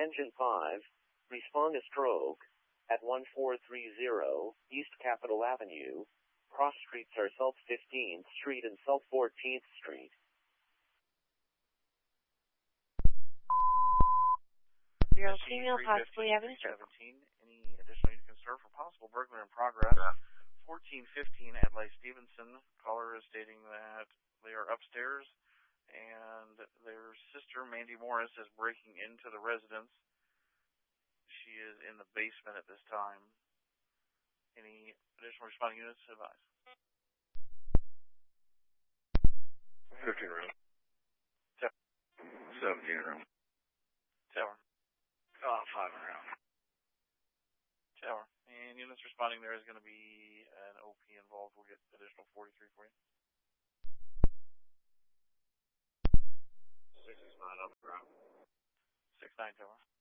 Engine 5, respond to stroke at 1430 East Capitol Avenue. Cross streets are South 15th Street and South 14th Street. Zero female, possibly having a stroke. 17. Any additional you can serve for possible burglary in progress? 1415 Adlai Stevenson. Caller is stating that they are upstairs and their sister, Mandy Morris, is breaking into the residence. She is in the basement at this time. Any additional responding units advised? 15 room. 17 room. Tower. 5 room. Tower. And units responding, there is going to be an OP involved. We'll get additional 43 for you. 6 is not up ground. 6-9 Tower.